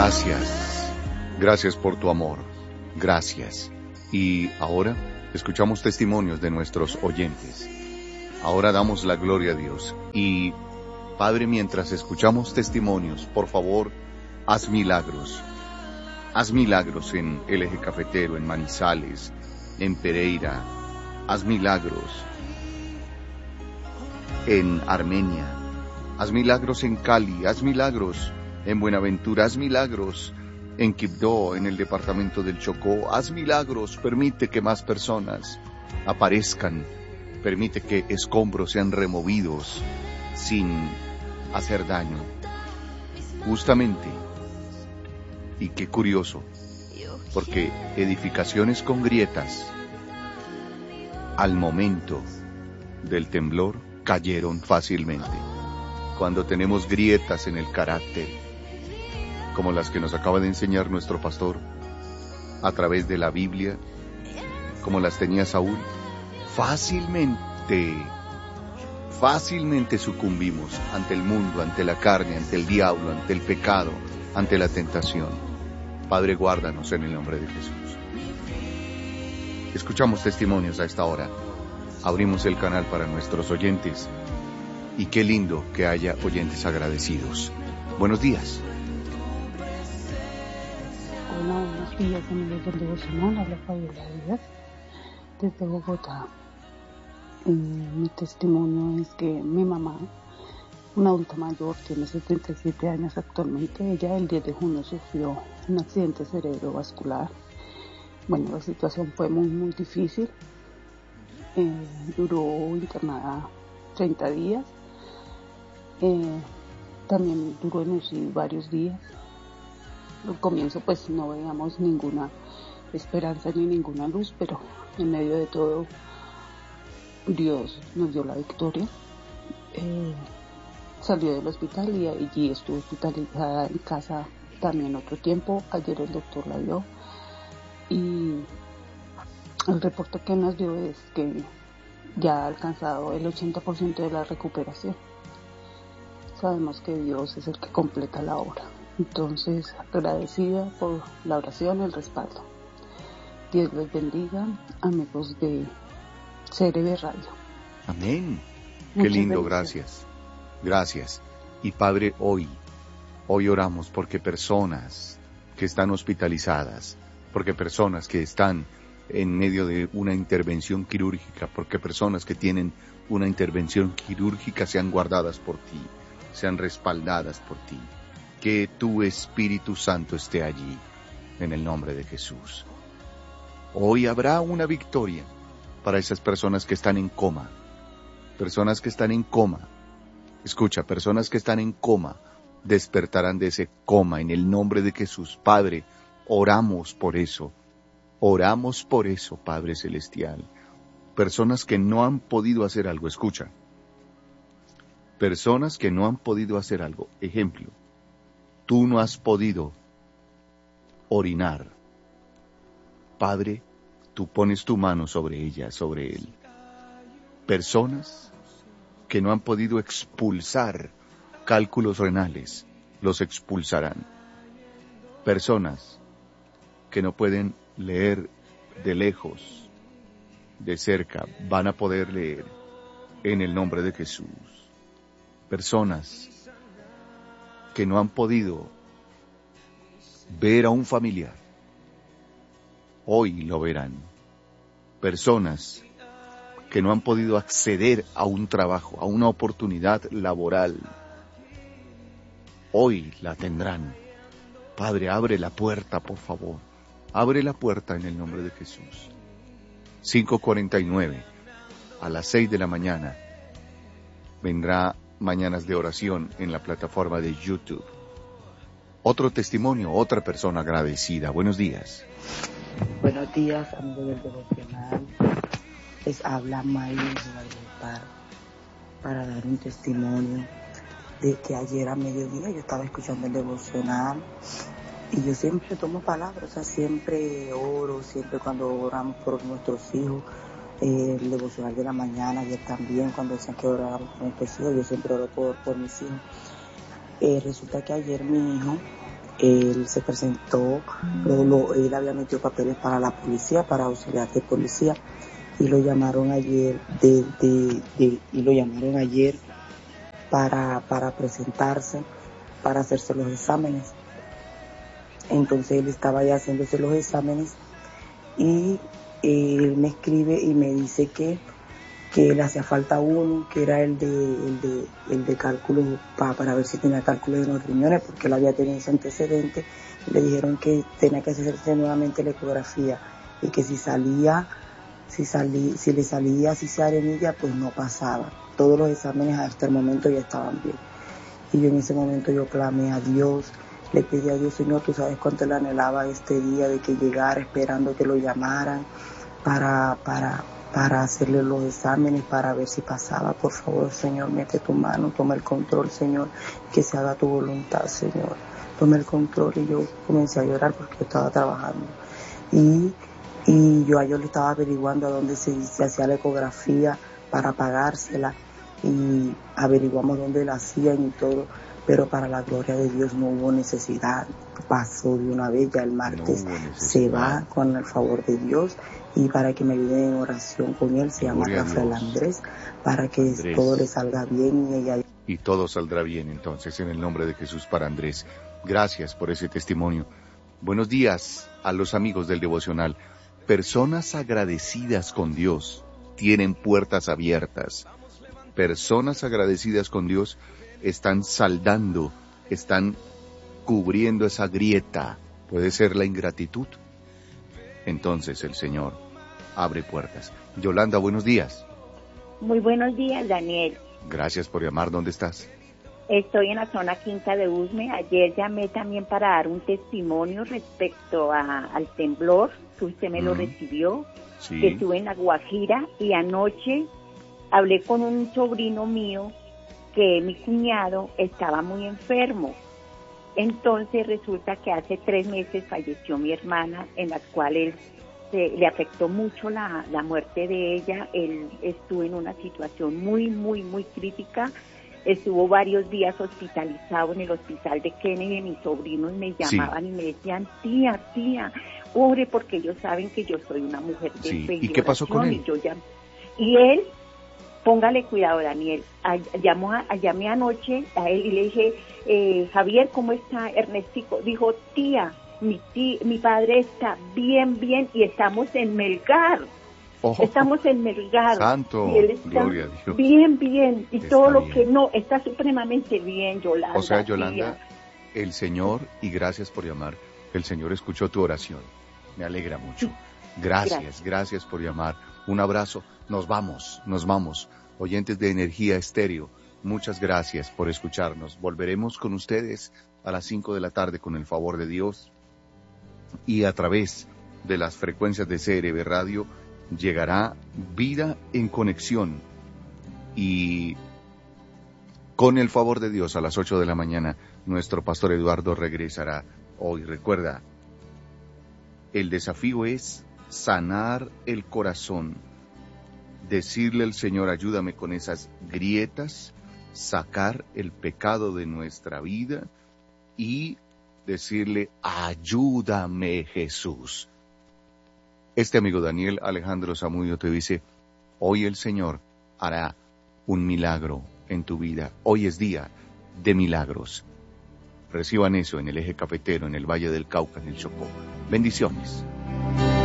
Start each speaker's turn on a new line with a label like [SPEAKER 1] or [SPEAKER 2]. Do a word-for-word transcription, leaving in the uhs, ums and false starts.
[SPEAKER 1] Gracias, gracias por tu amor, gracias. Y ahora escuchamos testimonios de nuestros oyentes. Ahora damos la gloria a Dios. Y Padre, mientras escuchamos testimonios, por favor, haz milagros. Haz milagros en el Eje Cafetero, en Manizales, en Pereira. Haz milagros en Armenia. Haz milagros en Cali. Haz milagros en Buenaventura. Haz milagros en Quibdó, en el departamento del Chocó. Haz milagros. Permite que más personas aparezcan. Permite que escombros sean removidos sin hacer daño. Justamente. Y qué curioso, porque edificaciones con grietas, al momento del temblor, cayeron fácilmente. Cuando tenemos grietas en el carácter, como las que nos acaba de enseñar nuestro pastor, a través de la Biblia, como las tenía Saúl, fácilmente, fácilmente sucumbimos ante el mundo, ante la carne, ante el diablo, ante el pecado, ante la tentación. Padre, guárdanos en el nombre de Jesús. Escuchamos testimonios a esta hora. Abrimos el canal para nuestros oyentes. Y qué lindo que haya oyentes agradecidos. Buenos días.
[SPEAKER 2] Hola, buenos días, amigos del devocional. Habla Fabiola Díaz desde Bogotá. Eh, mi testimonio es que mi mamá, una adulta mayor, tiene setenta y siete años actualmente. Ella el diez de junio sufrió un accidente cerebrovascular. Bueno, la situación fue muy, muy difícil. Eh, duró internada treinta días. Eh, también duró en U C I varios días. Al comienzo pues no veíamos ninguna esperanza ni ninguna luz, pero en medio de todo Dios nos dio la victoria. Eh, Salió del hospital y allí estuvo hospitalizada en casa también otro tiempo. Ayer el doctor la vio y el reporte que nos dio es que ya ha alcanzado el ochenta por ciento de la recuperación. Sabemos que Dios es el que completa la obra. Entonces, agradecida por la oración y el respaldo. Dios les bendiga, amigos de C R B Radio.
[SPEAKER 1] Amén. Qué
[SPEAKER 2] Muchas
[SPEAKER 1] lindo,
[SPEAKER 2] bendiciones.
[SPEAKER 1] gracias. Gracias. Y Padre, hoy, hoy oramos porque personas que están hospitalizadas, porque personas que están en medio de una intervención quirúrgica, porque personas que tienen una intervención quirúrgica sean guardadas por ti, sean respaldadas por ti. Que tu Espíritu Santo esté allí, en el nombre de Jesús. Hoy habrá una victoria para esas personas que están en coma, personas que están en coma. Escucha, personas que están en coma despertarán de ese coma en el nombre de Jesús. Padre, oramos por eso. Oramos por eso, Padre Celestial. Personas que no han podido hacer algo. Escucha. Personas que no han podido hacer algo. Ejemplo, tú no has podido orinar. Padre, tú pones tu mano sobre ella, sobre él. Personas que no han podido expulsar cálculos renales, los expulsarán. Personas que no pueden leer de lejos, de cerca, van a poder leer en el nombre de Jesús. Personas que no han podido ver a un familiar, hoy lo verán. Personas que no han podido acceder a un trabajo, a una oportunidad laboral, hoy la tendrán. Padre, abre la puerta, por favor. Abre la puerta en el nombre de Jesús. cinco cuarenta y nueve, a las seis de la mañana, vendrá Mañanas de Oración en la plataforma de YouTube. Otro testimonio, otra persona agradecida. Buenos días.
[SPEAKER 3] Buenos días, amigos del devocional. Les habla Maylin Guadalupe para dar un testimonio de que ayer a mediodía yo estaba escuchando el devocional y yo siempre tomo palabras, o sea, siempre oro, siempre cuando oramos por nuestros hijos, eh, el devocional de la mañana, ayer también cuando decían que oráramos por nuestros hijos, yo siempre oro por, por mis hijos. Eh, resulta que ayer mi hijo él se presentó, lo, lo, él había metido papeles para la policía, para auxiliar de policía, y lo llamaron ayer, de, de, de, y lo llamaron ayer para, para presentarse, para hacerse los exámenes. Entonces él estaba ya haciéndose los exámenes y él me escribe y me dice que, que le hacía falta uno, que era el de, el de, el de cálculo, para, para ver si tenía cálculo de los riñones, porque él había tenido ese antecedente. Y le dijeron que tenía que hacerse nuevamente la ecografía y que si salía, si salí, si le salía si se arenilla, pues no pasaba. Todos los exámenes hasta el momento ya estaban bien. Y yo en ese momento yo clamé a Dios, le pedí a Dios, Señor, tú sabes cuánto le anhelaba este día de que llegara, esperando que lo llamaran para, para, para hacerle los exámenes, para ver si pasaba. Por favor, Señor, mete tu mano, toma el control, Señor, que se haga tu voluntad, Señor. Toma el control. Y yo comencé a llorar porque yo estaba trabajando. Y, y yo a ellos le estaba averiguando a dónde se, se hacía la ecografía para pagársela. Y averiguamos dónde la hacían y todo, pero para la gloria de Dios no hubo necesidad, pasó de una vez, ya el martes no se va con el favor de Dios, y para que me ayuden en oración con él, se llama Rafael Andrés, para que Andrés. todo le salga bien y ella...
[SPEAKER 1] Y todo saldrá bien entonces, en el nombre de Jesús para Andrés. Gracias por ese testimonio. Buenos días a los amigos del devocional. Personas agradecidas con Dios tienen puertas abiertas. Personas agradecidas con Dios están saldando, están cubriendo esa grieta. Puede ser la ingratitud. Entonces el Señor abre puertas. Yolanda, buenos días.
[SPEAKER 4] Muy buenos días, Daniel.
[SPEAKER 1] Gracias por llamar. ¿Dónde estás?
[SPEAKER 4] Estoy en la zona Quinta de Usme. Ayer llamé también para dar un testimonio respecto a, al temblor, que usted me mm. lo recibió, sí. que estuve en La Guajira, y anoche hablé con un sobrino mío que mi cuñado estaba muy enfermo. Entonces resulta que hace tres meses falleció mi hermana, en la cual él se, le afectó mucho la, la muerte de ella. Él estuvo en una situación muy, muy, muy crítica. Estuvo varios días hospitalizado en el hospital de Kennedy. Mis sobrinos me llamaban sí. y me decían, tía, tía, ore, porque ellos saben que yo soy una mujer de
[SPEAKER 1] sí.
[SPEAKER 4] fe y
[SPEAKER 1] ¿Y qué pasó con él?
[SPEAKER 4] Y, yo ya, y él, póngale cuidado, Daniel, a, llamó a, a, llamé anoche a él y le dije, eh, Javier, ¿cómo está Ernestico? Dijo, tía, mi tía, mi padre está bien, bien, y estamos en Melgar. Oh, estamos en Melgar.
[SPEAKER 1] Santo,
[SPEAKER 4] y él está
[SPEAKER 1] gloria a Dios.
[SPEAKER 4] Bien, bien, y
[SPEAKER 1] está
[SPEAKER 4] todo lo
[SPEAKER 1] bien.
[SPEAKER 4] que no, está supremamente bien, Yolanda.
[SPEAKER 1] O sea, Yolanda, tía. El Señor, y gracias por llamar, el Señor escuchó tu oración. Me alegra mucho. Gracias, gracias, gracias por llamar. Un abrazo. Nos vamos, nos vamos. Oyentes de Energía Estéreo, muchas gracias por escucharnos. Volveremos con ustedes a las cinco de la tarde con el favor de Dios, y a través de las frecuencias de C R B Radio llegará Vida en Conexión, y con el favor de Dios a las ocho de la mañana nuestro pastor Eduardo regresará. Hoy recuerda, el desafío es sanar el corazón, decirle al Señor, ayúdame con esas grietas, sacar el pecado de nuestra vida y decirle, ayúdame, Jesús. Este amigo Daniel Alejandro Zamudio te dice, hoy el Señor hará un milagro en tu vida. Hoy es día de milagros. Reciban eso en el Eje Cafetero, en el Valle del Cauca, en el Chocó. Bendiciones.